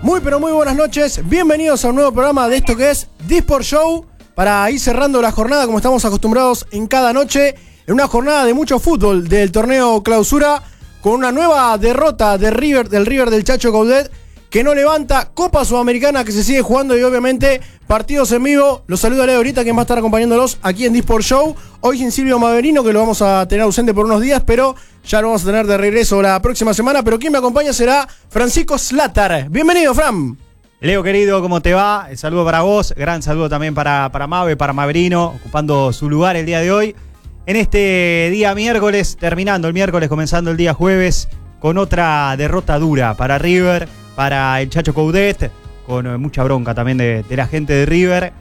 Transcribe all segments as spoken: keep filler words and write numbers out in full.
Muy pero muy buenas noches, bienvenidos a un nuevo programa de esto que es D-Sport Show, para ir cerrando la jornada como estamos acostumbrados en cada noche, en una jornada de mucho fútbol del torneo Clausura, con una nueva derrota de River, del River del Chacho Coudet, que no levanta, Copa Sudamericana que se sigue jugando y obviamente partidos en vivo. Los saluda Leo ahorita, quien va a estar acompañándolos aquí en D-Sport Show, hoy sin Silvio Maverino, que lo vamos a tener ausente por unos días, pero ya lo vamos a tener de regreso la próxima semana. Pero quien me acompaña será Francisco Slatar. Bienvenido, Fran. Leo querido, ¿cómo te va? El saludo para vos, gran saludo también para, para Mave, para Maverino, ocupando su lugar el día de hoy. En este día miércoles, terminando el miércoles, comenzando el día jueves, con otra derrota dura para River, para el Chacho Coudet, con mucha bronca también de, de la gente de River,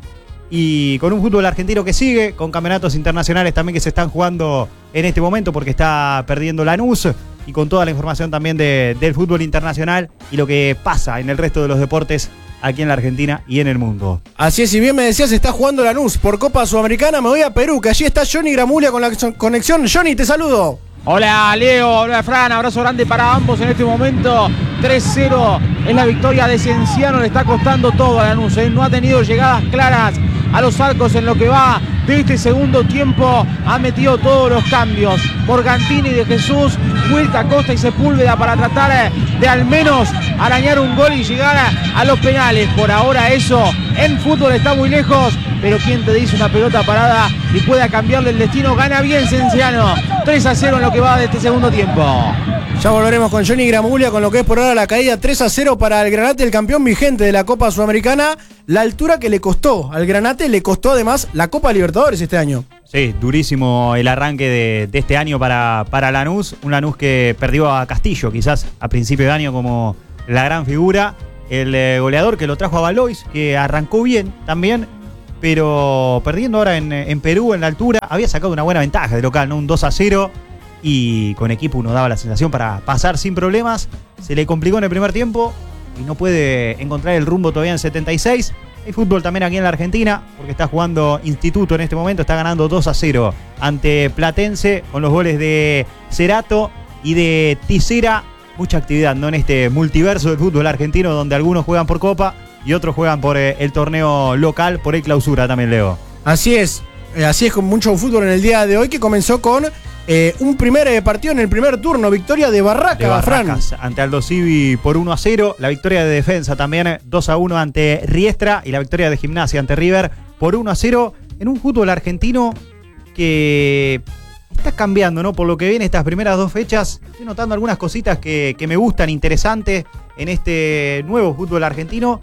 y con un fútbol argentino que sigue, con campeonatos internacionales también que se están jugando en este momento porque está perdiendo Lanús, y con toda la información también de, del fútbol internacional y lo que pasa en el resto de los deportes aquí en la Argentina y en el mundo. Así es, si bien me decías, está jugando Lanús por Copa Sudamericana, me voy a Perú, que allí está Johnny Gramulia con la conexión. Johnny, te saludo. Hola Leo, hola Fran, abrazo grande para ambos en este momento. tres cero es la victoria de Cienciano, le está costando todo a Lanús, ¿eh? No ha tenido llegadas claras a los arcos en lo que va de este segundo tiempo. Ha metido todos los cambios, Morgantini, De Jesús, Wilca, Costa y Sepúlveda, para tratar de al menos arañar un gol y llegar a, a los penales. Por ahora eso en fútbol está muy lejos, pero quien te dice una pelota parada y pueda cambiarle el destino. Gana bien Cienciano, tres a cero en lo que va de este segundo tiempo. Ya volveremos con Johnny Gramulia con lo que es por ahora la caída tres a cero para el Granate, el campeón vigente de la Copa Sudamericana. La altura que le costó al Granate, le costó además la Copa Libertadores este año. Sí, durísimo el arranque de, de este año para, para Lanús. Un Lanús que perdió a Castillo quizás a principio de año como la gran figura. El eh, goleador que lo trajo a Valois, que arrancó bien también, pero perdiendo ahora en, en Perú, en la altura. Había sacado una buena ventaja de local, ¿no? Un dos a cero. Y con equipo uno daba la sensación para pasar sin problemas. Se le complicó en el primer tiempo y no puede encontrar el rumbo todavía en setenta y seis. Hay fútbol también aquí en la Argentina, porque está jugando Instituto en este momento. Está ganando dos a cero ante Platense con los goles de Cerato y de Tisera. Mucha actividad, ¿no?, en este multiverso del fútbol argentino, donde algunos juegan por Copa y otros juegan por eh, el torneo local, por el Clausura también, Leo. Así es, eh, así es, con mucho fútbol en el día de hoy, que comenzó con Eh, un primer eh, partido en el primer turno, victoria de Barraca, de Barracas, Fran. Ante Aldo Civi por uno a cero, la victoria de Defensa también dos a uno ante Riestra, y la victoria de Gimnasia ante River por uno a cero, en un fútbol argentino que está cambiando, ¿no? Por lo que viene estas primeras dos fechas, estoy notando algunas cositas que, que me gustan, interesantes en este nuevo fútbol argentino.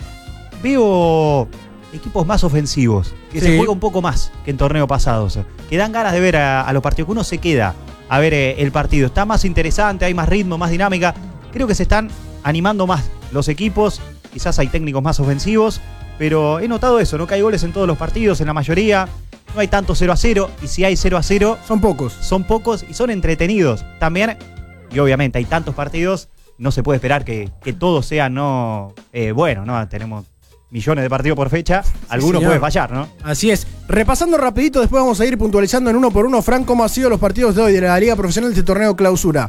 Veo equipos más ofensivos, que sí. Se juega un poco más que en torneos pasados, que dan ganas de ver a, a los partidos, que uno se queda a ver eh, el partido. Está más interesante, hay más ritmo, más dinámica. Creo que se están animando más los equipos, quizás hay técnicos más ofensivos, pero he notado eso, ¿no? Que hay goles en todos los partidos, en la mayoría. No hay tanto cero a cero, y si hay cero a cero, son pocos. Son pocos y son entretenidos también. Y obviamente hay tantos partidos, no se puede esperar que, que todo sea no eh, bueno, ¿no? Tenemos millones de partidos por fecha, algunos sí, pueden fallar, ¿no? Así es. Repasando rapidito, después vamos a ir puntualizando en uno por uno. Fran, ¿cómo han sido los partidos de hoy de la Liga Profesional de este torneo Clausura?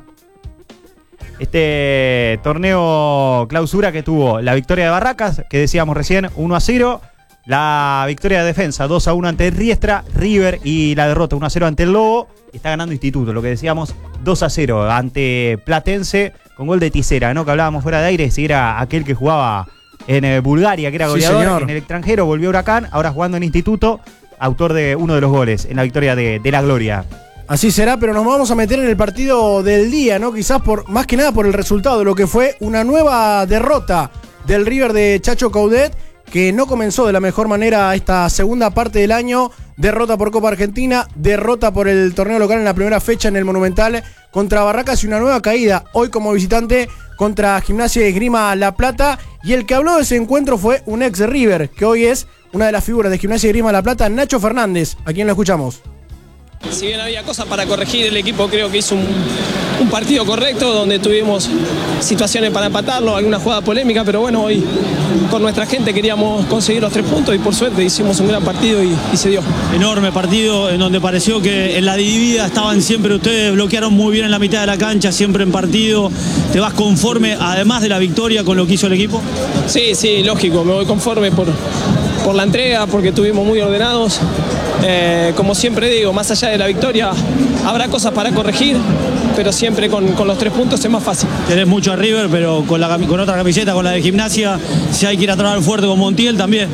Este torneo Clausura que tuvo la victoria de Barracas, que decíamos recién, uno a cero. La victoria de Defensa, dos a uno ante Riestra, River, y la derrota uno a cero ante el Lobo. Está ganando Instituto, lo que decíamos, dos a cero ante Platense, con gol de Tisera, ¿no? Que hablábamos fuera de aire, si era aquel que jugaba en eh, Bulgaria, que era goleador, sí, en el extranjero, volvió a Huracán, ahora jugando en Instituto, autor de uno de los goles en la victoria de, de la Gloria. Así será, pero nos vamos a meter en el partido del día, ¿no? Quizás por más que nada por el resultado de lo que fue una nueva derrota del River de Chacho Coudet, que no comenzó de la mejor manera esta segunda parte del año. Derrota por Copa Argentina, derrota por el torneo local en la primera fecha en el Monumental contra Barracas, y una nueva caída hoy como visitante contra Gimnasia de Esgrima La Plata. Y el que habló de ese encuentro fue un ex de River, que hoy es una de las figuras de Gimnasia de Esgrima La Plata, Nacho Fernández, a quien lo escuchamos. Si bien había cosas para corregir, el equipo creo que hizo un, un partido correcto donde tuvimos situaciones para empatarlo, alguna jugada polémica, pero bueno, hoy con nuestra gente queríamos conseguir los tres puntos y por suerte hicimos un gran partido y, y se dio. Enorme partido en donde pareció que en la dividida estaban siempre ustedes, bloquearon muy bien en la mitad de la cancha, siempre en partido. ¿Te vas conforme, además de la victoria, con lo que hizo el equipo? Sí, sí, lógico, me voy conforme por, por la entrega, porque estuvimos muy ordenados. Eh, como siempre digo, más allá de la victoria, habrá cosas para corregir, pero siempre con, con los tres puntos es más fácil. Tenés mucho a River, pero con, la, con otra camiseta, con la de Gimnasia, si hay que ir a trabajar fuerte con Montiel también.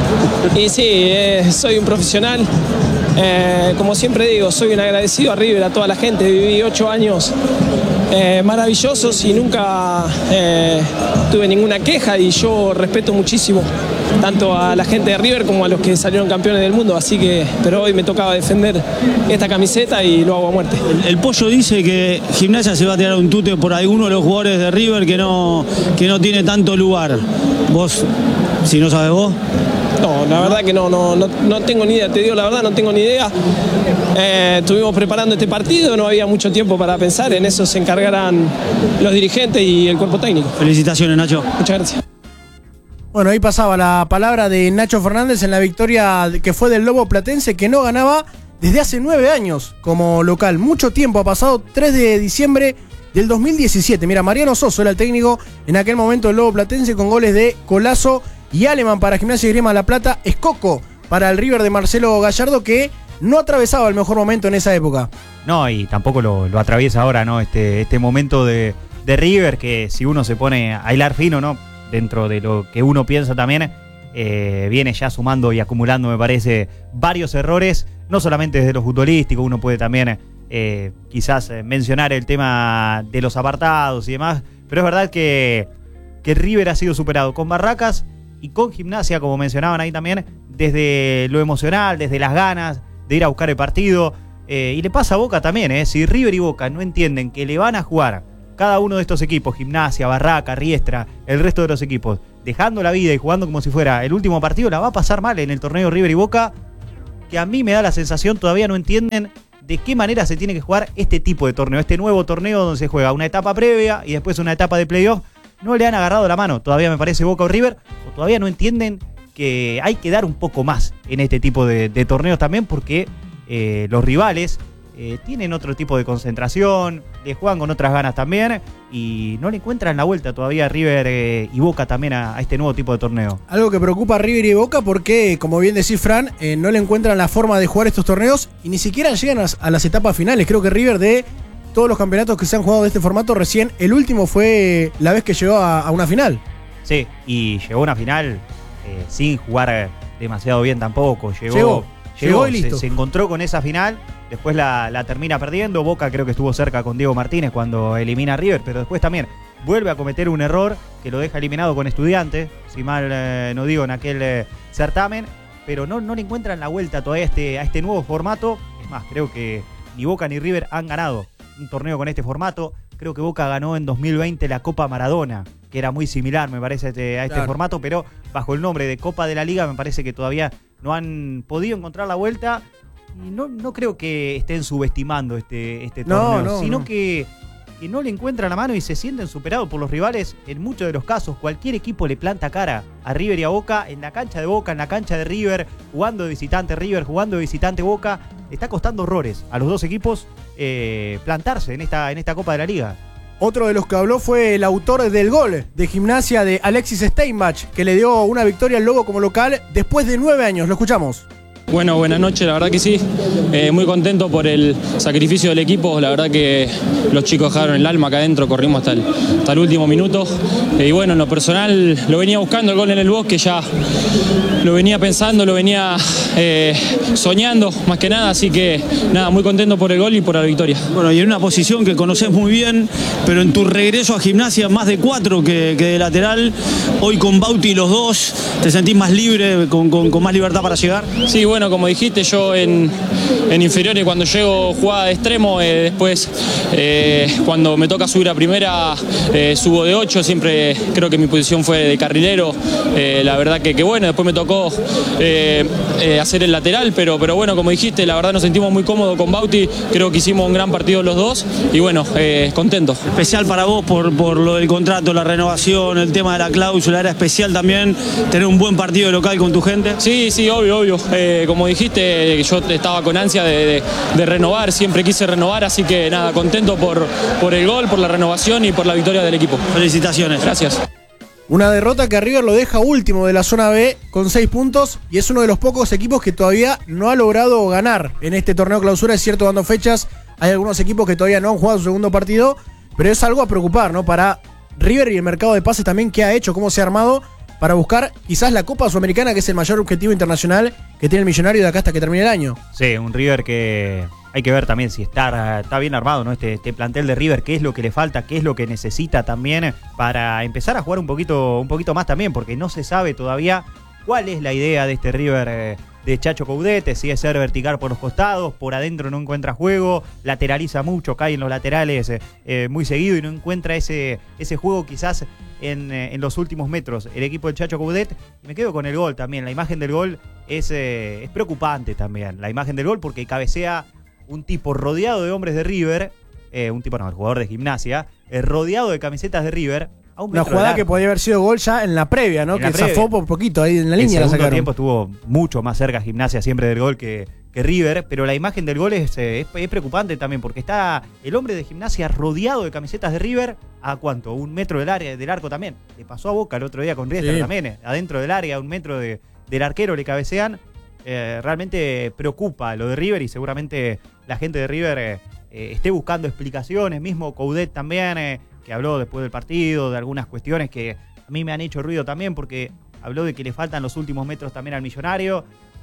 Y sí, eh, soy un profesional. Eh, como siempre digo, soy un agradecido a River, a toda la gente. Viví ocho años eh, maravillosos y nunca eh, tuve ninguna queja, y yo respeto muchísimo tanto a la gente de River como a los que salieron campeones del mundo, así que, pero hoy me tocaba defender esta camiseta y lo hago a muerte. El, el Pollo dice que Gimnasia se va a tirar un tute por alguno de los jugadores de River que no, que no tiene tanto lugar. Vos, si no sabes vos. No, la verdad que no, no, no, no tengo ni idea, te digo la verdad, no tengo ni idea. Eh, estuvimos preparando este partido, no había mucho tiempo para pensar, en eso se encargarán los dirigentes y el cuerpo técnico. Felicitaciones, Nacho. Muchas gracias. Bueno, ahí pasaba la palabra de Nacho Fernández en la victoria que fue del Lobo Platense, que no ganaba desde hace nueve años como local. Mucho tiempo ha pasado, tres de diciembre del dos mil diecisiete. Mira, Mariano Soso era el técnico en aquel momento del Lobo Platense, con goles de Colazo y Alemán para Gimnasia y Esgrima La Plata, Escoco para el River de Marcelo Gallardo, que no atravesaba el mejor momento en esa época. No, y tampoco lo, lo atraviesa ahora, ¿no? Este, este momento de, de River, que si uno se pone a hilar fino, ¿no? Dentro de lo que uno piensa también, eh, viene ya sumando y acumulando, me parece, varios errores, no solamente desde lo futbolístico, uno puede también eh, quizás mencionar el tema de los apartados y demás, pero es verdad que, que River ha sido superado con Barracas y con Gimnasia, como mencionaban ahí también, desde lo emocional, desde las ganas de ir a buscar el partido, eh, y le pasa a Boca también, eh, si River y Boca no entienden que le van a jugar cada uno de estos equipos, Gimnasia, Barraca, Riestra, el resto de los equipos, dejando la vida y jugando como si fuera el último partido, la va a pasar mal en el torneo River y Boca, que a mí me da la sensación todavía no entienden de qué manera se tiene que jugar este tipo de torneo, este nuevo torneo donde se juega una etapa previa y después una etapa de playoff. No le han agarrado la mano todavía, me parece, Boca o River, o todavía no entienden que hay que dar un poco más en este tipo de, de torneos también, porque eh, los rivales Eh, tienen otro tipo de concentración, le juegan con otras ganas también y no le encuentran la vuelta todavía a River eh, y Boca también a, a este nuevo tipo de torneo. Algo que preocupa a River y Boca porque, como bien decís, Fran, eh, no le encuentran la forma de jugar estos torneos y ni siquiera llegan a, a las etapas finales. Creo que River, de todos los campeonatos que se han jugado de este formato, recién el último fue la vez que llegó a, a una final. Sí, y llegó a una final eh, sin jugar demasiado bien tampoco. Llegó, llegó, llegó, llegó y listo. Se, se encontró con esa final. Después la, la termina perdiendo. Boca creo que estuvo cerca con Diego Martínez cuando elimina a River, pero después también vuelve a cometer un error que lo deja eliminado con Estudiantes, si mal eh, no digo, en aquel eh, certamen, pero no, no le encuentran la vuelta todavía a este, a este nuevo formato. Es más, creo que ni Boca ni River han ganado un torneo con este formato. Creo que Boca ganó en dos mil veinte la Copa Maradona, que era muy similar, me parece, a este, a este claro. formato, pero bajo el nombre de Copa de la Liga me parece que todavía no han podido encontrar la vuelta. Y no, no creo que estén subestimando este, este torneo, no, no, sino no. Que, que no le encuentran la mano y se sienten superados por los rivales. En muchos de los casos, cualquier equipo le planta cara a River y a Boca, en la cancha de Boca, en la cancha de River, jugando de visitante River, jugando de visitante Boca. Le está costando horrores a los dos equipos eh, plantarse en esta, en esta Copa de la Liga. Otro de los que habló fue el autor del gol de Gimnasia, de Alexis Steinbach, que le dio una victoria al Lobo como local después de nueve años. Lo escuchamos. Bueno, buenas noches, la verdad que sí, eh, muy contento por el sacrificio del equipo, la verdad que los chicos dejaron el alma acá adentro, corrimos hasta el, hasta el último minuto, eh, y bueno, en lo personal lo venía buscando el gol en el Bosque, ya lo venía pensando, lo venía eh, soñando más que nada, así que nada, muy contento por el gol y por la victoria. Bueno, y en una posición que conoces muy bien, pero en tu regreso a Gimnasia más de cuatro que, que de lateral, hoy con Bauti los dos, ¿te sentís más libre, con, con, con más libertad para llegar? Sí, bueno. bueno, como dijiste, yo en, en inferiores cuando llego jugaba de extremo, eh, después eh, cuando me toca subir a primera eh, subo de ocho, siempre creo que mi posición fue de carrilero, eh, la verdad que, que bueno, después me tocó eh, eh, hacer el lateral, pero, pero bueno, como dijiste, la verdad nos sentimos muy cómodos con Bauti, creo que hicimos un gran partido los dos y bueno, eh, contento. Especial para vos por, por lo del contrato, la renovación, el tema de la cláusula, era especial también tener un buen partido local con tu gente. Sí, sí, obvio, obvio. Eh, como dijiste, yo estaba con ansia de, de, de renovar, siempre quise renovar, así que nada, contento por, por el gol, por la renovación y por la victoria del equipo. Felicitaciones. Gracias. Una derrota que a River lo deja último de la zona B con seis puntos y es uno de los pocos equipos que todavía no ha logrado ganar en este torneo clausura. Es cierto, dando fechas, hay algunos equipos que todavía no han jugado su segundo partido, pero es algo a preocupar, ¿no? Para River y el mercado de pases también, qué ha hecho, cómo se ha armado para buscar quizás la Copa Sudamericana, que es el mayor objetivo internacional que tiene el Millonario de acá hasta que termine el año. Sí, un River que hay que ver también si está, está bien armado, ¿no? Este, este plantel de River, qué es lo que le falta, qué es lo que necesita también para empezar a jugar un poquito, un poquito más también, porque no se sabe todavía cuál es la idea de este River eh, de Chacho Coudet, si es ser vertical por los costados, por adentro no encuentra juego, lateraliza mucho, cae en los laterales eh, eh, muy seguido y no encuentra ese, ese juego quizás en, eh, en los últimos metros. El equipo del Chacho Coudet, y me quedo con el gol también, la imagen del gol es, eh, es preocupante también, la imagen del gol porque cabecea un tipo rodeado de hombres de River, eh, un tipo no, el jugador de Gimnasia, eh, rodeado de camisetas de River. A un Una jugada que podía haber sido gol ya en la previa, ¿no? En que previa. zafó por poquito ahí en la línea. En El segundo segundo tiempo estuvo mucho más cerca Gimnasia siempre del gol que, que River, pero la imagen del gol es, es, es preocupante también porque está el hombre de Gimnasia rodeado de camisetas de River a cuánto, un metro del área del arco también. Le pasó a Boca el otro día con Riestra Sí. también, eh, adentro del área, a un metro de, del arquero le cabecean. Eh, realmente preocupa lo de River y seguramente la gente de River eh, eh, esté buscando explicaciones, mismo Coudet también, eh, que habló después del partido de algunas cuestiones que a mí me han hecho ruido también porque habló de que le faltan los últimos metros también al Millonario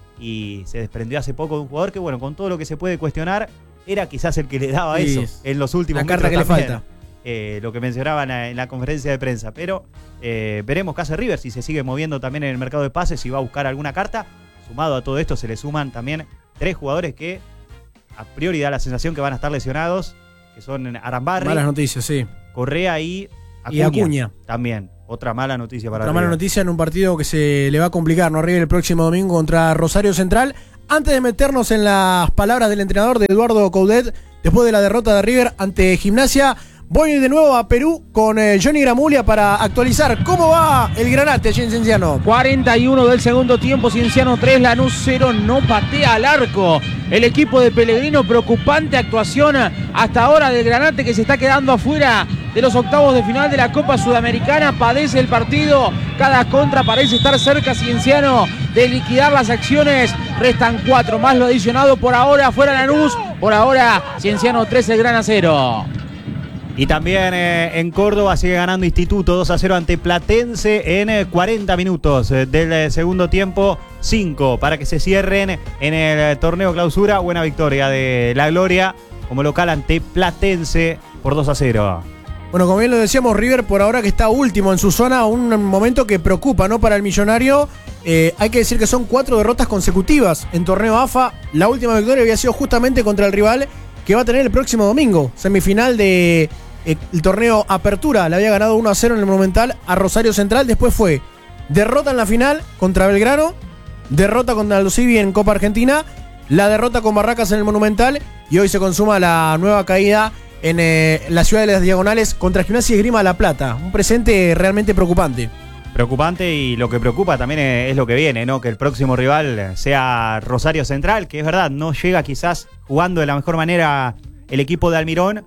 y se desprendió hace poco de un jugador que, bueno, con todo lo que se puede cuestionar, era quizás el que le daba Sí, eso en los últimos la carta metros que le también. falta. Eh, lo que mencionaban en la conferencia de prensa, pero eh, veremos qué hace River, si se sigue moviendo también en el mercado de pases, si va a buscar alguna carta. Sumado a todo esto se le suman también tres jugadores que a priori da la sensación que van a estar lesionados, que son Arambarri, Malas noticias, sí. Correa y Acuña. Y Acuña. También, otra mala noticia para Otra River. mala noticia en un partido que se le va a complicar, ¿no? River el próximo domingo contra Rosario Central. Antes de meternos en las palabras del entrenador de Eduardo Coudet, después de la derrota de River ante Gimnasia, voy de nuevo a Perú con eh, Johnny Gramulia para actualizar cómo va el Granate allí en Cienciano. cuarenta y uno del segundo tiempo, Cienciano tres, Lanús cero, no patea al arco. El equipo de Pellegrino, preocupante actuación hasta ahora del Granate, que se está quedando afuera de los octavos de final de la Copa Sudamericana. Padece el partido, cada contra parece estar cerca Cienciano de liquidar las acciones. Restan cuatro más lo adicionado por ahora, fuera Lanús. Por ahora, Cienciano tres, el Gran Acero. Y también eh, en Córdoba sigue ganando Instituto dos a cero ante Platense en eh, cuarenta minutos eh, del eh, segundo tiempo. cinco para que se cierren en el eh, torneo clausura. Buena victoria de La Gloria como local ante Platense por dos a cero. Bueno, como bien lo decíamos, River por ahora que está último en su zona, un momento que preocupa, ¿no? Para el Millonario. Eh, hay que decir que son cuatro derrotas consecutivas en torneo A F A. La última victoria había sido justamente contra el rival que va a tener el próximo domingo, semifinal de el torneo Apertura. Le había ganado uno a cero en el Monumental a Rosario Central. Después fue derrota en la final contra Belgrano, derrota contra Aldo Civi en Copa Argentina, la derrota con Barracas en el Monumental y hoy se consuma la nueva caída en eh, la ciudad de las Diagonales contra Gimnasia y Esgrima La Plata. Un presente realmente preocupante. Preocupante, y lo que preocupa también es lo que viene, ¿no? Que el próximo rival sea Rosario Central, que es verdad, no llega quizás jugando de la mejor manera el equipo de Almirón,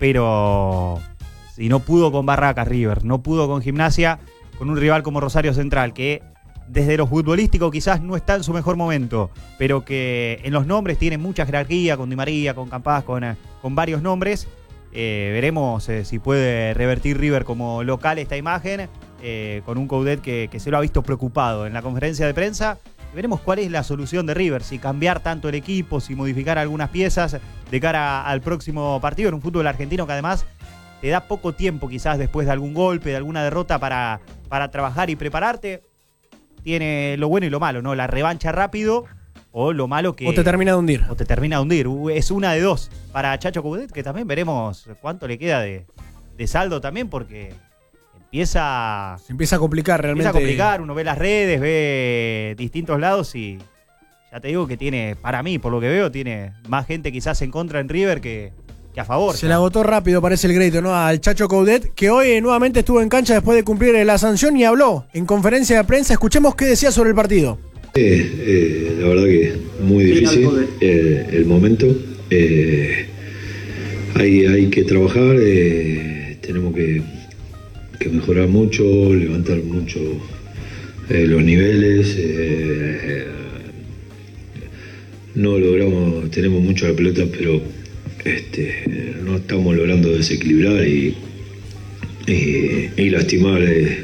pero si no pudo con Barracas River, no pudo con Gimnasia, con un rival como Rosario Central, que desde lo futbolístico quizás no está en su mejor momento, pero que en los nombres tiene mucha jerarquía, con Di María, con Campás, con, con varios nombres. Eh, veremos eh, si puede revertir River como local esta imagen, eh, con un Coudet que, que se lo ha visto preocupado en la conferencia de prensa. Veremos cuál es la solución de River, si cambiar tanto el equipo, si modificar algunas piezas de cara al próximo partido en un fútbol argentino que además te da poco tiempo quizás después de algún golpe, de alguna derrota para, para trabajar y prepararte. Tiene lo bueno y lo malo, ¿no? La revancha rápido o lo malo que... O te termina de hundir. O te termina de hundir. Es una de dos. Para Chacho Coudet, que también veremos cuánto le queda de, de saldo también, porque empieza... Se empieza a complicar realmente. Empieza a complicar, uno ve las redes, ve distintos lados y ya te digo que tiene, para mí, por lo que veo, tiene más gente quizás en contra en River que, que a favor. Se le agotó rápido, parece el crédito, ¿no? Al Chacho Coudet, que hoy nuevamente estuvo en cancha después de cumplir la sanción y habló en conferencia de prensa. Escuchemos qué decía sobre el partido. Eh, eh, la verdad que muy difícil eh, el momento. Eh, hay, hay que trabajar, eh, tenemos que, que mejorar mucho, levantar mucho eh, los niveles. Eh, eh, no logramos, tenemos mucho la pelota, pero este, no estamos logrando desequilibrar y, y, y lastimar eh,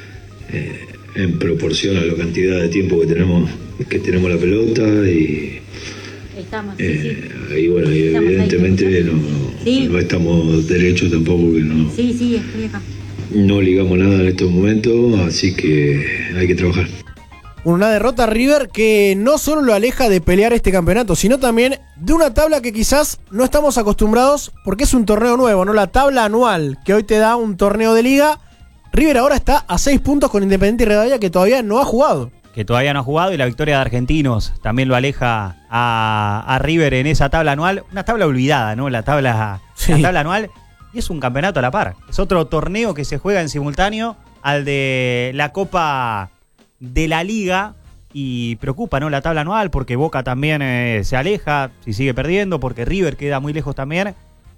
eh, en proporción a la cantidad de tiempo que tenemos que tenemos la pelota y estamos, eh, sí. y bueno, y Estamos evidentemente ahí, no, sí. no estamos derechos tampoco, que no, Sí, sí, estoy acá. no ligamos nada en estos momentos, así que hay que trabajar. Una derrota River que no solo lo aleja de pelear este campeonato, sino también de una tabla que quizás no estamos acostumbrados porque es un torneo nuevo, ¿no? La tabla anual que hoy te da un torneo de liga. River ahora está a seis puntos con Independiente y Rivadavia, que todavía no ha jugado. Que todavía no ha jugado, y la victoria de Argentinos también lo aleja a, a River en esa tabla anual. Una tabla olvidada, ¿no? La tabla, sí. la tabla anual. Y es un campeonato a la par. Es otro torneo que se juega en simultáneo al de la Copa de la Liga. Y preocupa, ¿no? La tabla anual, porque Boca también eh, se aleja si sigue perdiendo, porque River queda muy lejos también.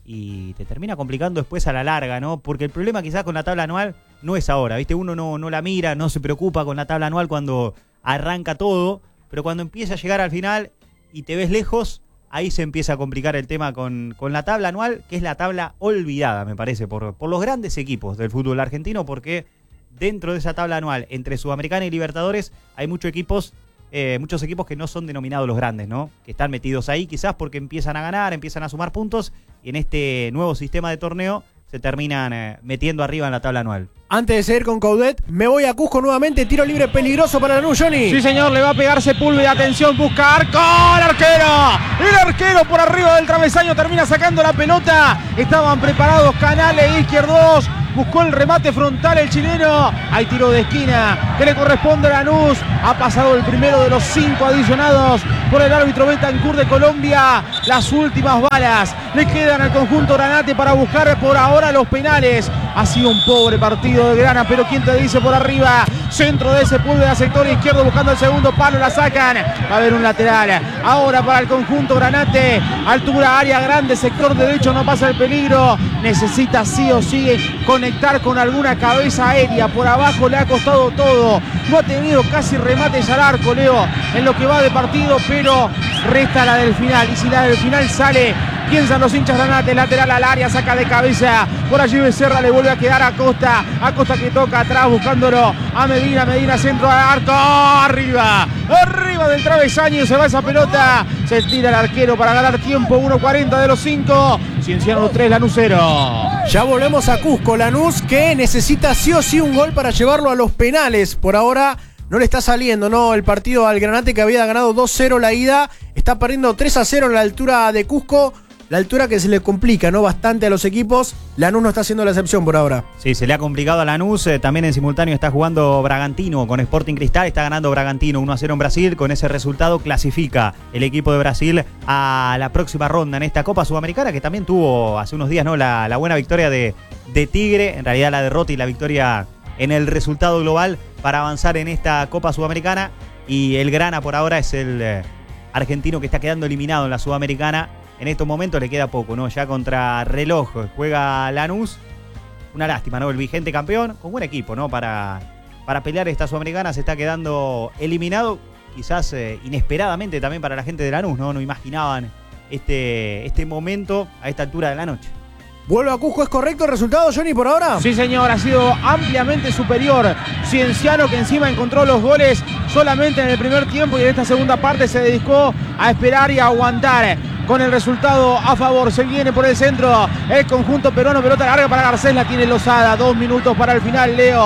Y te termina complicando después a la larga, ¿no? Porque el problema quizás con la tabla anual no es ahora, ¿viste? Uno no, no la mira, no se preocupa con la tabla anual cuando arranca todo, pero cuando empieza a llegar al final y te ves lejos, ahí se empieza a complicar el tema con, con la tabla anual, que es la tabla olvidada, me parece, por, por los grandes equipos del fútbol argentino, porque dentro de esa tabla anual, entre Sudamericana y Libertadores, hay muchos equipos Eh, muchos equipos que no son denominados los grandes, ¿no? Que están metidos ahí quizás porque empiezan a ganar, empiezan a sumar puntos y en este nuevo sistema de torneo se terminan eh, metiendo arriba en la tabla anual. Antes de seguir con Coudet, me voy a Cusco nuevamente. Tiro libre peligroso para Lanús, Johnny. Sí, señor, le va a pegar Sepúlveda. Atención, busca arco. ¡El arquero! El arquero por arriba del travesaño termina sacando la pelota. Estaban preparados Canales e Izquierdos. Buscó el remate frontal el chileno. Hay tiro de esquina que le corresponde a Lanús. Ha pasado el primero de los cinco adicionados por el árbitro Betancourt de Colombia. Las últimas balas le quedan al conjunto granate para buscar por ahora los penales. Ha sido un pobre partido de Grana, pero ¿quién te dice por arriba? Centro de Sepúlveda, sector izquierdo, buscando el segundo palo, la sacan. Va a haber un lateral. Ahora para el conjunto granate. Altura, área grande, sector derecho, no pasa el peligro. Necesita sí o sí conectar con alguna cabeza aérea. Por abajo le ha costado todo. No ha tenido casi remates al arco, Leo, en lo que va de partido, pero resta la del final. Y si la del final sale, piensan los hinchas granates, lateral al área, saca de cabeza. Por allí Becerra, le vuelve a quedar a Costa. A Costa que toca atrás, buscándolo a Medina. Medina, centro al arco. Arriba, arriba del travesaño. Se va esa pelota. Se tira el arquero para ganar tiempo. uno cuarenta de los cinco. Cienciano tres, Lanús cero. Ya volvemos a Cusco. Lanús que necesita sí o sí un gol para llevarlo a los penales. Por ahora no le está saliendo, ¿no? El partido al Granate, que había ganado dos cero la ida, está perdiendo tres a cero en la altura de Cusco. La altura que se le complica, ¿no? Bastante a los equipos. Lanús no está haciendo la excepción por ahora. Sí, se le ha complicado a Lanús. Eh, también en simultáneo está jugando Bragantino con Sporting Cristal. Está ganando Bragantino uno a cero en Brasil. Con ese resultado clasifica el equipo de Brasil a la próxima ronda en esta Copa Sudamericana, que también tuvo hace unos días, ¿no? La, la buena victoria de, de Tigre. En realidad la derrota y la victoria en el resultado global para avanzar en esta Copa Sudamericana. Y el Grana por ahora es el eh, argentino que está quedando eliminado en la Sudamericana. En estos momentos le queda poco, ¿no? Ya contra reloj juega Lanús. Una lástima, ¿no? El vigente campeón, con buen equipo, ¿no? Para, para pelear esta Sudamericana se está quedando eliminado. Quizás eh, inesperadamente también para la gente de Lanús, ¿no? No imaginaban este, este momento a esta altura de la noche. Vuelve a Cusco, ¿es correcto el resultado, Johnny, por ahora? Sí, señor, ha sido ampliamente superior. Cienciano, que encima encontró los goles solamente en el primer tiempo, y en esta segunda parte se dedicó a esperar y a aguantar. Con el resultado a favor, se viene por el centro el conjunto peruano, pelota larga para Garcés, la tiene Lozada, dos minutos para el final, Leo.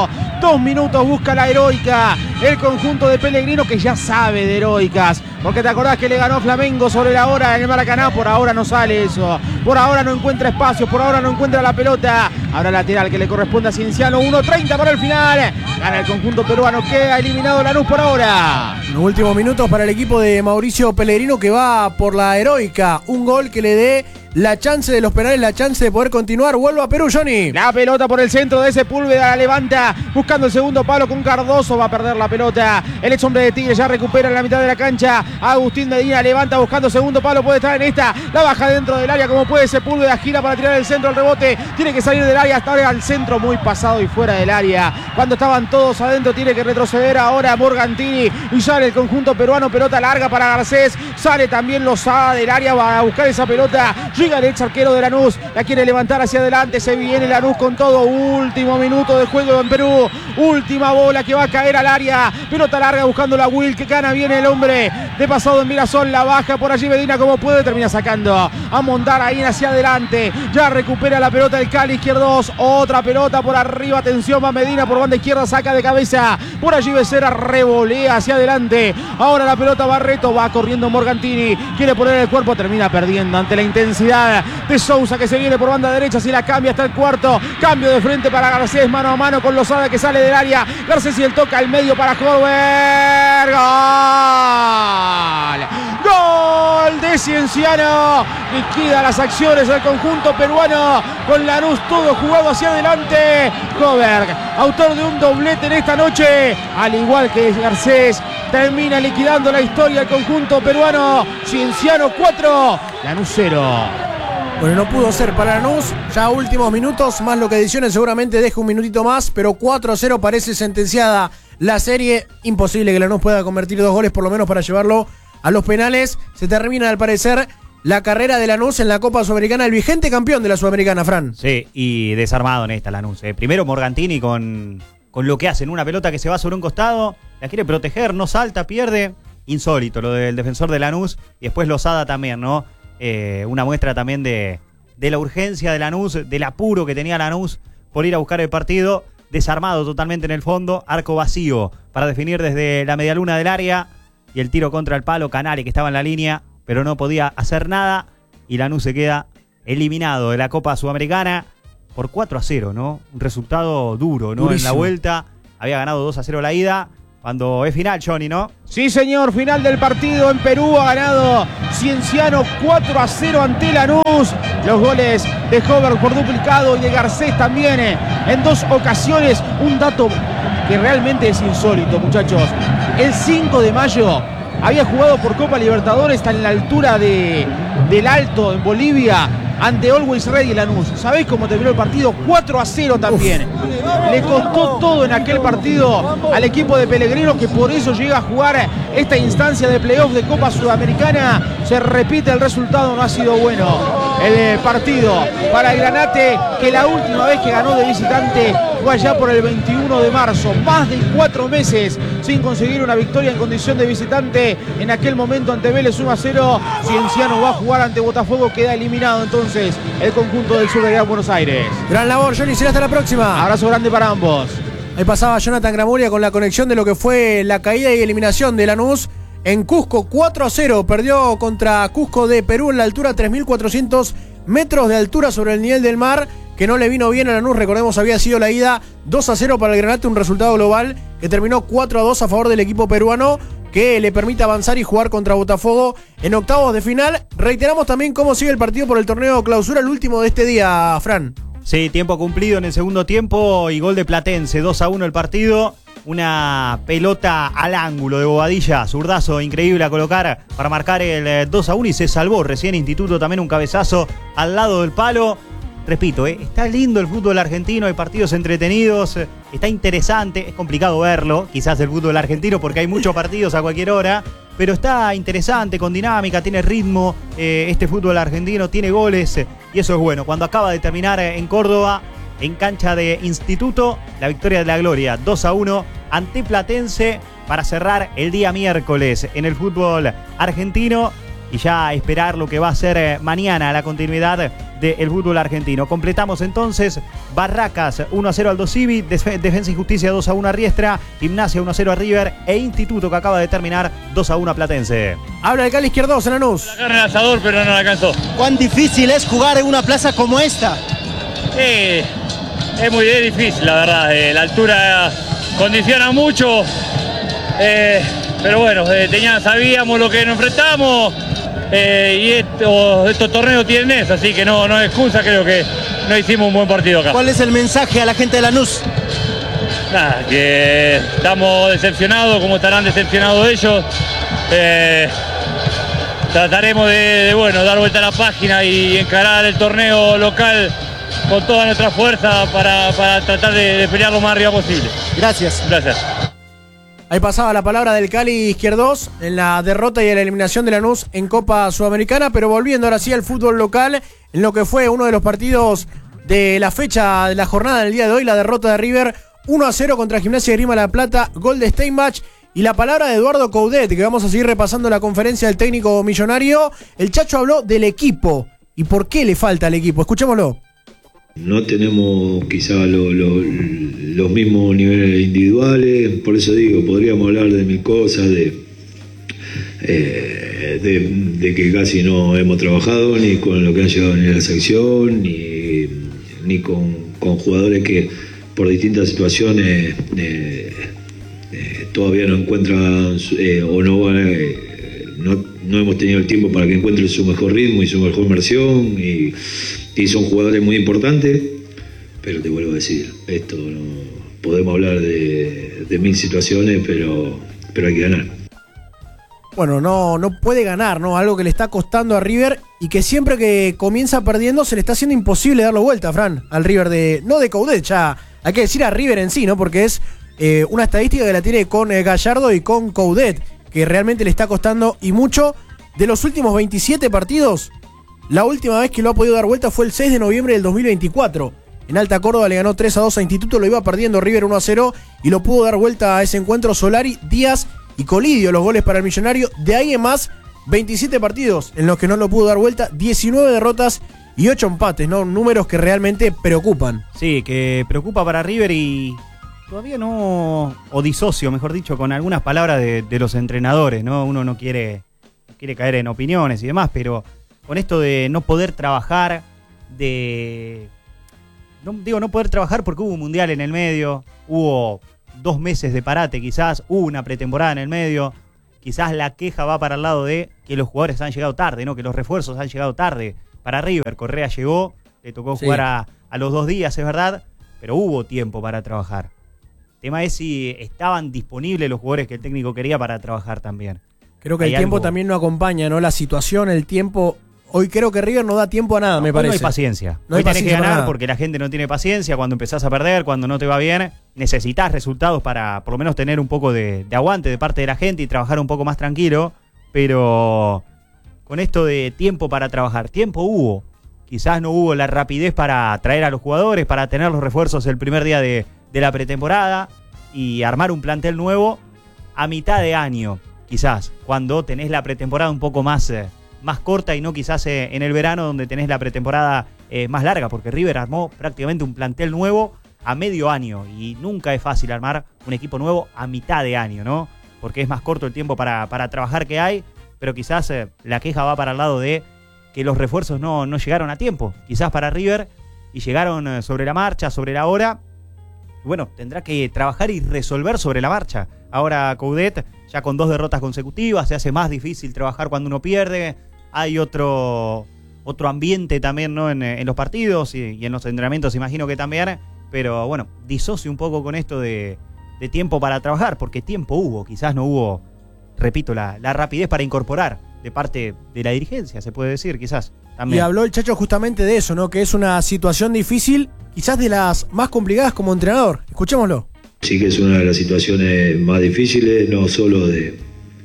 Dos minutos busca la heroica. El conjunto de Pellegrino que ya sabe de heroicas. Porque te acordás que le ganó Flamengo sobre la hora en el Maracaná. Por ahora no sale eso. Por ahora no encuentra espacio. Por ahora no encuentra la pelota. Ahora lateral que le corresponde a Cienciano. uno treinta para el final. Gana el conjunto peruano. Queda eliminado Lanús por ahora. Los últimos minutos para el equipo de Mauricio Pellegrino que va por la heroica. Un gol que le dé la chance de los penales, la chance de poder continuar. Vuelve a Perú, Johnny. La pelota por el centro de Sepúlveda, la levanta buscando el segundo palo con Cardoso. Va a perder la pelota. El ex hombre de Tigre ya recupera en la mitad de la cancha. Agustín Medina levanta buscando segundo palo. Puede estar en esta. La baja dentro del área como puede Sepúlveda. Gira para tirar el centro al rebote. Tiene que salir del área. Hasta ahora al centro muy pasado y fuera del área. Cuando estaban todos adentro tiene que retroceder ahora Morgantini. Y sale el conjunto peruano. Pelota larga para Garcés. Sale también Lozada del área. Va a buscar esa pelota. Llega el ex arquero de Lanús, la quiere levantar hacia adelante, se viene Lanús con todo, último minuto de juego en Perú, última bola que va a caer al área, pelota larga buscando la Will, que gana, viene el hombre de Pasado en Mirasol, la baja por allí Medina como puede, termina sacando a montar ahí hacia adelante, ya recupera la pelota el Cali izquierdos, otra pelota por arriba, atención, va Medina por banda izquierda, saca de cabeza, por allí Becerra revolea hacia adelante, ahora la pelota Barreto, va corriendo Morgantini, quiere poner el cuerpo, termina perdiendo ante la intensidad de Sousa que se viene por banda derecha, si la cambia hasta el cuarto, cambio de frente para Garcés, mano a mano con Lozada que sale del área, Garcés y el toca al medio para Jorber, gol, gol de Cienciano, liquida las acciones del conjunto peruano, con Lanús todo jugado hacia adelante, Jorber, autor de un doblete en esta noche, al igual que Garcés, termina liquidando la historia del conjunto peruano, Cienciano cuatro, Lanús cero. Bueno, no pudo ser para Lanús, ya últimos minutos, más lo que adiciones seguramente deja un minutito más, pero cuatro a cero parece sentenciada la serie. Imposible que Lanús pueda convertir dos goles por lo menos para llevarlo a los penales. Se termina al parecer la carrera de Lanús en la Copa Sudamericana, el vigente campeón de la Sudamericana, Fran. Sí, y desarmado en esta Lanús. Eh. Primero Morgantini con, con lo que hacen, una pelota que se va sobre un costado, la quiere proteger, no salta, pierde. Insólito lo del defensor de Lanús, y después Lozada también, ¿no? Eh, una muestra también de, de la urgencia de Lanús, del apuro que tenía Lanús por ir a buscar el partido, desarmado totalmente en el fondo, arco vacío para definir desde la medialuna del área, y el tiro contra el palo, Canale que estaba en la línea, pero no podía hacer nada, y Lanús se queda eliminado de la Copa Sudamericana por cuatro a cero, ¿no? Un resultado duro, ¿no? Durísimo. En la vuelta había ganado dos a cero la ida. Cuando es final, Johnny, ¿no? Sí, señor, final del partido en Perú. Ha ganado Cienciano cuatro a cero ante Lanús. Los goles de Jorber por duplicado y de Garcés también eh, en dos ocasiones. Un dato que realmente es insólito, muchachos. El cinco de mayo había jugado por Copa Libertadores, está en la altura de, del Alto, en Bolivia, ante Always Ready Lanús. ¿Sabéis cómo terminó el partido? cuatro a cero también. Uf. Le costó todo en aquel partido al equipo de Pellegrino, que por eso llega a jugar esta instancia de playoff de Copa Sudamericana. Se repite el resultado, no ha sido bueno el partido para el Granate, que la última vez que ganó de visitante fue allá por el veintiuno de marzo. Más de cuatro meses sin conseguir una victoria en condición de visitante. En aquel momento ante Vélez uno a cero. Cienciano va a jugar ante Botafogo, queda eliminado entonces el conjunto del sur de Gran Buenos Aires. Gran labor, Johnny, será hasta la próxima. Abrazo grande para ambos. Ahí pasaba Jonathan Gramuria con la conexión de lo que fue la caída y eliminación de Lanús en Cusco. Cuatro a cero perdió contra Cusco de Perú en la altura, tres mil cuatrocientos metros de altura sobre el nivel del mar, que no le vino bien a Lanús. Recordemos, había sido la ida dos a cero para el Granate, un resultado global que terminó cuatro a dos a favor del equipo peruano, que le permite avanzar y jugar contra Botafogo en octavos de final. Reiteramos también cómo sigue el partido por el torneo Clausura, el último de este día, Fran. Sí, tiempo cumplido en el segundo tiempo y gol de Platense, dos a uno el partido. Una pelota al ángulo de Bobadilla, zurdazo increíble a colocar para marcar el dos a uno y se salvó. Recién Instituto también un cabezazo al lado del palo. Repito, ¿eh? Está lindo el fútbol argentino, hay partidos entretenidos, está interesante, es complicado verlo, quizás el fútbol argentino porque hay muchos partidos a cualquier hora, pero está interesante, con dinámica, tiene ritmo, eh, este fútbol argentino tiene goles eh, y eso es bueno. Cuando acaba de terminar eh, en Córdoba, en cancha de Instituto, la victoria de la gloria, dos a uno ante Platense para cerrar el día miércoles en el fútbol argentino. Y ya esperar lo que va a ser mañana, la continuidad del fútbol argentino. Completamos entonces: Barracas uno a cero al Dosivi, Defensa y Justicia dos a uno a Riestra, Gimnasia uno a cero a River e Instituto, que acaba de terminar, dos a uno a Platense. Habla el Cali Izquierdos en Lanús. La carne al asador, pero no la alcanzó. ¿Cuán difícil es jugar en una plaza como esta? Eh, es muy es difícil, la verdad. Eh, la altura condiciona mucho. Eh, pero bueno, eh, tenía, sabíamos lo que nos enfrentamos. Eh, y esto, estos torneos tienen eso, así que no, no es excusa, creo que no hicimos un buen partido acá. ¿Cuál es el mensaje a la gente de Lanús? Nada, que estamos decepcionados, como estarán decepcionados ellos. Eh, trataremos de, de bueno, dar vuelta a la página y encarar el torneo local con toda nuestra fuerza para, para tratar de, de pelear lo más arriba posible. Gracias. Gracias. Ahí pasaba la palabra del Cali Izquierdos en la derrota y en la eliminación de Lanús en Copa Sudamericana, pero volviendo ahora sí al fútbol local, en lo que fue uno de los partidos de la fecha de la jornada del día de hoy, la derrota de River uno a cero contra Gimnasia de Grima La Plata, gol de Steinbach, y la palabra de Eduardo Coudet, que vamos a seguir repasando la conferencia del técnico millonario. El Chacho habló del equipo y por qué le falta al equipo. Escuchémoslo. No tenemos quizá lo, lo, los mismos niveles individuales, por eso digo, podríamos hablar de mil cosas, de, eh, de, de que casi no hemos trabajado ni con lo que han llegado en la sección, ni, ni con, con jugadores que por distintas situaciones eh, eh, todavía no encuentran eh, o no van eh, no, no hemos tenido el tiempo para que encuentren su mejor ritmo y su mejor versión, y Y son jugadores muy importantes, pero te vuelvo a decir, esto no podemos hablar de, de mil situaciones, pero, pero hay que ganar. Bueno, no, no puede ganar, ¿no? Algo que le está costando a River y que siempre que comienza perdiendo se le está haciendo imposible darlo vuelta, Fran, al River de, no de Coudet, ya hay que decir a River en sí, ¿no? Porque es eh, una estadística que la tiene con eh, Gallardo y con Coudet, que realmente le está costando y mucho. De los últimos veintisiete partidos, la última vez que lo ha podido dar vuelta fue el seis de noviembre del dos mil veinticuatro. En Alta Córdoba le ganó tres a dos a Instituto, lo iba perdiendo River uno a cero y lo pudo dar vuelta a ese encuentro Solari, Díaz y Colidio, los goles para el millonario. De ahí en más, veintisiete partidos en los que no lo pudo dar vuelta, diecinueve derrotas y ocho empates, ¿no? Números que realmente preocupan. Sí, que preocupa para River y todavía no, o disocio, mejor dicho, con algunas palabras de, de los entrenadores, ¿no? Uno no quiere, no quiere caer en opiniones y demás, pero con esto de no poder trabajar, de... No, digo, no poder trabajar porque hubo un mundial en el medio, hubo dos meses de parate quizás, hubo una pretemporada en el medio, quizás la queja va para el lado de que los jugadores han llegado tarde, ¿no? Que los refuerzos han llegado tarde para River. Correa llegó, le tocó sí. jugar a, a los dos días, es verdad, pero hubo tiempo para trabajar. El tema es si estaban disponibles los jugadores que el técnico quería para trabajar también. Creo que Hay el tiempo algo... también no acompaña, ¿no? La situación, el tiempo. Hoy creo que River no da tiempo a nada, no, me parece. No hay paciencia. No hoy hay tenés paciencia que ganar nada. porque la gente no tiene paciencia. Cuando empezás a perder, cuando no te va bien, necesitas resultados para por lo menos tener un poco de, de aguante de parte de la gente y trabajar un poco más tranquilo. Pero con esto de tiempo para trabajar, tiempo hubo. Quizás no hubo la rapidez para traer a los jugadores, para tener los refuerzos el primer día de, de la pretemporada y armar un plantel nuevo a mitad de año, quizás, cuando tenés la pretemporada un poco más... Eh, más corta y no quizás eh, en el verano donde tenés la pretemporada eh, más larga, porque River armó prácticamente un plantel nuevo a medio año y nunca es fácil armar un equipo nuevo a mitad de año, ¿no? Porque es más corto el tiempo para, para trabajar que hay, pero quizás eh, la queja va para el lado de que los refuerzos no, no llegaron a tiempo, quizás para River, y llegaron eh, sobre la marcha, sobre la hora. Bueno, tendrá que trabajar y resolver sobre la marcha. Ahora Coudet, ya con dos derrotas consecutivas, se hace más difícil trabajar cuando uno pierde. Hay otro otro ambiente también, ¿no? en, en los partidos y, y en los entrenamientos, imagino que también. Pero bueno, disocio un poco con esto de, de tiempo para trabajar, porque tiempo hubo. Quizás no hubo, repito, la, la rapidez para incorporar de parte de la dirigencia, se puede decir, quizás. También. Y habló el Chacho justamente de eso, ¿no? Que es una situación difícil, quizás de las más complicadas como entrenador. Escuchémoslo. Sí que es una de las situaciones más difíciles, no solo de...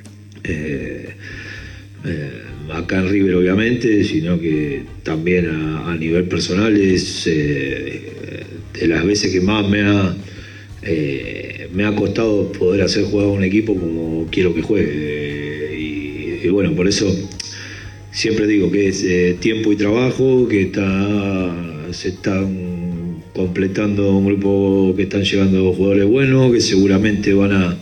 Eh, eh, acá en River obviamente, sino que también a, a nivel personal es eh, de las veces que más me ha eh, me ha costado poder hacer jugar a un equipo como quiero que juegue, eh, y, y bueno, por eso siempre digo que es eh, tiempo y trabajo, que está, se están completando un grupo, que están llegando jugadores buenos, que seguramente van a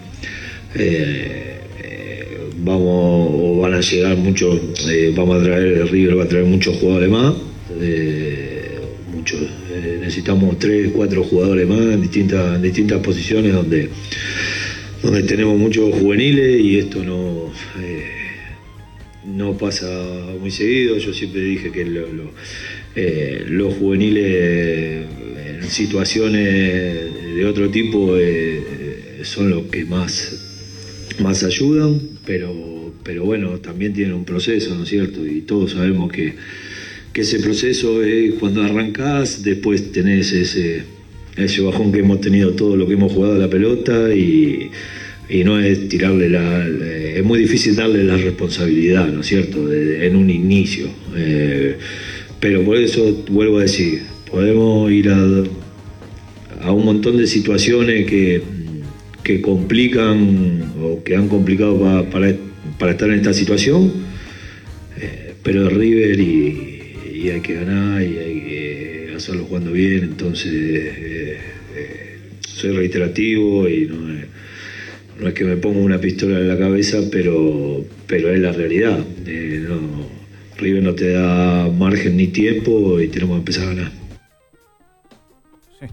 eh, eh, vamos o van a llegar muchos, eh, vamos a traer, River va a traer muchos jugadores más, eh, muchos, eh, necesitamos tres, cuatro jugadores más en distintas, en distintas posiciones donde donde tenemos muchos juveniles y esto no eh, no pasa muy seguido. Yo siempre dije que lo, lo, eh, los juveniles en situaciones de otro tipo eh, son los que más, más ayudan, pero, pero bueno, también tienen un proceso, ¿no es cierto? Y todos sabemos que, que ese proceso es cuando arrancás, después tenés ese... ese bajón que hemos tenido todo lo que hemos jugado a la pelota y, y no es tirarle la, es muy difícil darle la responsabilidad, ¿no es cierto?, de, en un inicio, eh, pero por eso vuelvo a decir, podemos ir a, a un montón de situaciones que, que complican o que han complicado pa, para, para estar en esta situación, eh, pero River y, y hay que ganar y hay que hacerlo jugando bien, entonces eh, eh, soy reiterativo y no es, no es que me ponga una pistola en la cabeza, pero, pero es la realidad. Eh, no, River no te da margen ni tiempo y tenemos que empezar a ganar. Sí.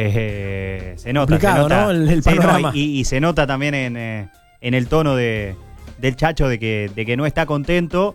Eh, se nota, complicado, se nota, ¿no? El, el sí, panorama. no, y, y se nota también en, eh, en el tono de, del Chacho de que, de que no está contento.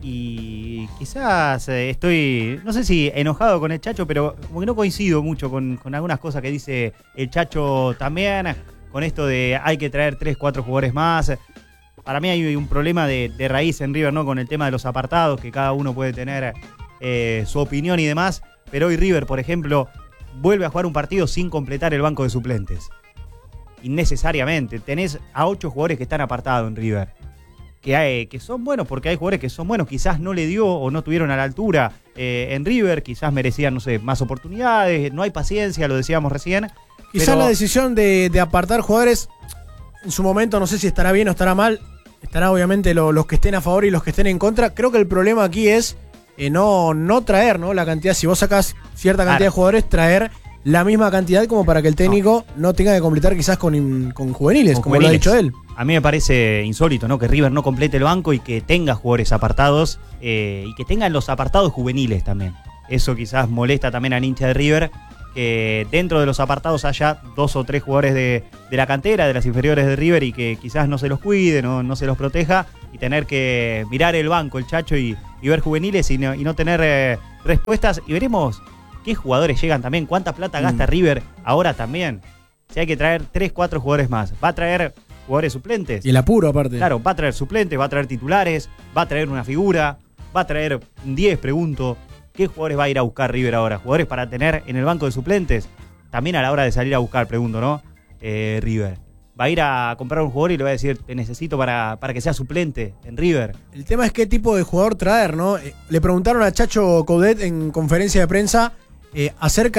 Y quizás eh, estoy, no sé si enojado con el Chacho, pero como que no coincido mucho con, con algunas cosas que dice el Chacho también, con esto de hay que traer tres, cuatro jugadores más. Para mí hay un problema de, de raíz en River, ¿no? Con el tema de los apartados, que cada uno puede tener eh, su opinión y demás, pero hoy River, por ejemplo, vuelve a jugar un partido sin completar el banco de suplentes. Innecesariamente, tenés a ocho jugadores que están apartados en River. Que, hay, que son buenos, porque hay jugadores que son buenos, quizás no le dio o no tuvieron a la altura eh, en River, quizás merecían, no sé, más oportunidades, no hay paciencia, lo decíamos recién. Quizás pero... la decisión de, de apartar jugadores, en su momento, no sé si estará bien o estará mal, estará obviamente lo, los que estén a favor y los que estén en contra. Creo que el problema aquí es eh, no, no traer, ¿no? La cantidad, si vos sacás cierta cantidad claro. de jugadores, traer la misma cantidad como para que el técnico no, no tenga que completar quizás con, con juveniles, con como juveniles. Lo ha dicho él. A mí me parece insólito, ¿no? Que River no complete el banco y que tenga jugadores apartados eh, y que tengan los apartados juveniles también. Eso quizás molesta también al hincha de River, que dentro de los apartados haya dos o tres jugadores de, de la cantera, de las inferiores de River y que quizás no se los cuide, no, no se los proteja y tener que mirar el banco, el Chacho y, y ver juveniles y no, y no tener eh, respuestas. Y veremos qué jugadores llegan también, cuánta plata gasta mm. River ahora también. Si hay que traer tres, cuatro jugadores más. Va a traer jugadores suplentes. Y el apuro aparte. Claro, va a traer suplentes, va a traer titulares, va a traer una figura, va a traer un diez, pregunto. ¿Qué jugadores va a ir a buscar River ahora? ¿Jugadores para tener en el banco de suplentes? También a la hora de salir a buscar, pregunto, ¿no? Eh, River. Va a ir a comprar un jugador y le va a decir, te necesito para, para que sea suplente en River. El tema es qué tipo de jugador traer, ¿no? Eh, le preguntaron a Chacho Coudet en conferencia de prensa eh, acerca